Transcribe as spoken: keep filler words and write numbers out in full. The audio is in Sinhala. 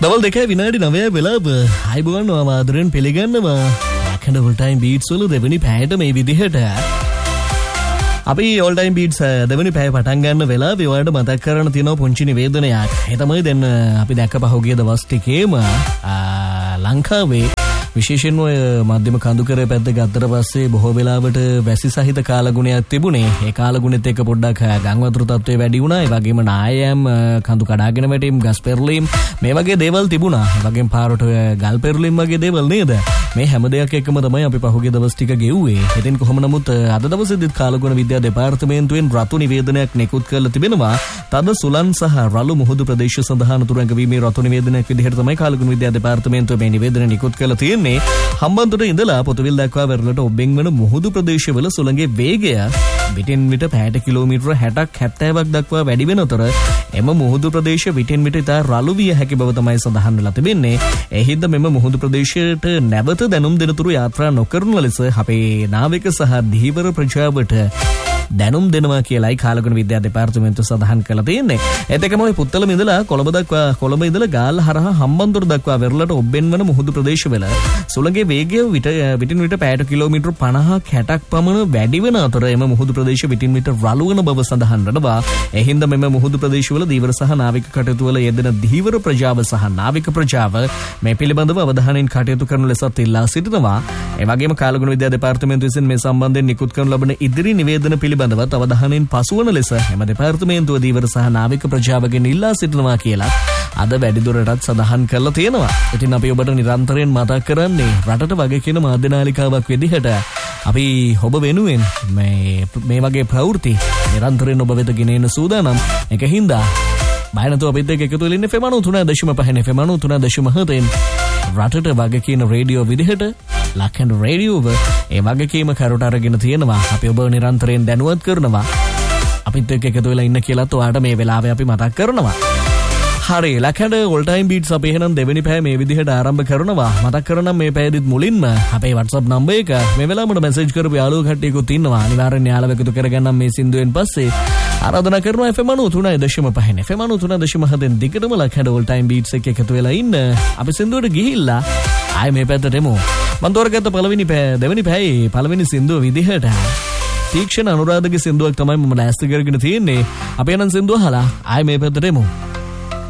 දවල් දෙකයි විනාඩි නවය වෙලාව ආයුබෝවන් ආදරෙන් පිළිගන්නවා ලැකඬ ඕල් ටයිම් බීට්ස් වල දෙවෙනි පැයට මේ විදිහට අපි ඕල් ටයිම් බීට්ස් දෙවෙනි පැය පටන් ගන්න වෙලාවේ ඔයාලට මතක් කරන්න තියෙනවා පුංචි නිවේදනයක්. ඒ තමයි දැන් අපි දැක්ක පහුගිය දවස් ටිකේම ලංකාවේ විශේෂයෙන්ම ඔය මධ්‍යම කඳුකර පැත්ත ගත්තට පස්සේ බොහෝ වෙලාවට වැසි සහිත කාලගුණයක් තිබුණේ. ඒ කාලගුණෙත් එක්ක පොඩ්ඩක් ගම් වතුර තත්ත්වය වැඩි වුණා. ඒ වගේම නායම් කඳු කඩාගෙන වැටීම්, ගස් පෙරලීම් මේ වගේ දේවල් තිබුණා. ඒ වගේම පාරට ගල් පෙරලීම් වගේ දේවල් නේද? මේ හැම දෙයක් එක්කම තමයි අපි පහුගිය දවස් ටික ගෙව්වේ. ඉතින් කොහොම නමුත් අද දවසේදීත් කාලගුණ විද්‍යා දෙපාර්තමේන්තුවෙන් රතු නිවේදනයක් නිකුත් කරලා තිබෙනවා. තද සුළං සහ රළු මුහුදු ප්‍රදේශ සඳහා අනුතරංග වීමේ රතු නිවේදනයක් විදිහට තමයි කාලගුණ විද්‍යා දෙපාර්තමේන්තුව මේ නිවේදනය නිකුත් කරලා තියෙන්නේ. හම්බන්තොට ඉඳලා පොතුවිල් දක්වා වෙරළට ඔබෙන් වන මුහුදු ප්‍රදේශවල සුළඟේ වේගය විටින් විට පැයට කිලෝමීටර හැටක් හැත්තෑවක් දක්වා වැඩි වෙන අතර එම මුහුදු ප්‍රදේශ විටින් විට ඉතා රළු විය හැකි බව තමයි සඳහන් වෙලා තිබෙන්නේ. ඒ හින්දා මෙම මුහුදු ප්‍රදේශයට නැවත දැනුම් දෙනතුරු යාත්‍රා නොකරන ලෙස අපේ නාවික සහ ධීවර ප්‍රජාවට දැනුම් දෙනවා කියලායි කාලගුණ විද්‍යා දෙපාර්තමේන්තුව සඳහන් කරලා තියෙන්නේ. ඒත් එකම ඔය පුත්තලම ඉඳලා කොළඹ දක්වා කොළඹ ඉඳලා ගාල්ල හරහා හම්බන්තොට දක්වා වෙරළට ඔබෙන් වන මුහුදු ප්‍රදේශවල සුළඟේ වේගය විට විටින් විට පැයට කිලෝමීටර පනහක් හැටක් පමණ වැඩි වෙන අතර එම මුහුදු ප්‍රදේශ විටින් විට රළු වෙන බව සඳහන් වෙනවා. ඒ හින්දා මෙම මුහුදු ප්‍රදේශවල ධීවර සහ නාවික කටයුතු වල යෙදෙන ධීවර ප්‍රජාව සහ නාවික ප්‍රජාව මේ පිළිබඳව අවධානයෙන් කටයුතු කරන ලෙසත් ඉල්ලා සිටිනවා. ඒ වගේම කාලගුණ විද්‍යා දෙපාර්තමේන්තුව විසින් මේ සම්බන්ධයෙන් නිකුත් කරන ලබන ඉදිරි නිවේදන පිළිබඳවත් අවධානයෙන් පසුවන ලෙස එම දෙපාර්තමේන්තුව ධීවර සහ නාවික ප්‍රජාවගෙන් ඉල්ලා සිටිනවා කියලා අද වැඩිදුරටත් සඳහන් කරලා තියෙනවා. ඉතින් අපි ඔබට නිරන්තරයෙන් මතක් කරන්නේ රටට වගේ කියන මාධ්‍ය නාලිකාවක් විදිහට අපි ඔබ වෙනුවෙන් මේ මේ වගේ ප්‍රවෘත්ති නිරන්තරයෙන් ඔබ වෙත ගෙනෙන්න සූදානම්. ඒක හින්දා බය නැතුව අපිත් එක්ක එකතු වෙලා ඉන්න එෆ් එම් නවය දශම පහ එෆ් එම් නවය දශම හතෙන් රටට වගේ කියන රේඩියෝ විදිහට ලක්කන්ඩ රේඩියෝව ඒ වගකීම කරුට අරගෙන තියෙනවා. අපි ඔබ නිරන්තරයෙන් දැනුවත් කරනවා. අපිත් එක්ක එකතු වෙලා ඉන්න කියලාත් ඔයාලට මේ වෙලාවේ අපි මතක් කරනවා. හරි ලක්කන්ඩ ඕල් ටයිම් බීට්ස් අපි එහෙනම් දෙවෙනි පැය මේ විදිහට ආරම්භ කරනවා. මතක් කරනම් මේ පැයදිත් මුලින්ම අපේ WhatsApp නම්බර් එක මේ වෙලාවට මැසේජ් කරපු යාළුවෝ කට්ටියකුත් ඉන්නවා. අනිවාර්යෙන් යාළුවෝ එකතු කරගන්නම් මේ සින්දුවෙන් පස්සේ. ආරාධනා කරනවා එෆ් එම් නවය දශම පහ එෆ් එම් නවය දශම හතෙන් දිගටම ලක්කන්ඩ ඕල් ටයිම් බීට්ස් එක එකතු වෙලා ඉන්න. අපි සින්දුවට ගිහිල්ලා ආයේ මේ පැත්තට එමු. මම තෝරගත්ත පළවෙනි පැය දෙවෙනි පැයේ පළවෙනි සින්දුව විදිහට තීක්ෂණ අනුරාධගේ සින්දුවක් තමයි මම ලෑස්ති කරගෙන තියෙන්නේ. අපි යන සින්දුව අහලා ආයේ මේ පැත්තට එමු.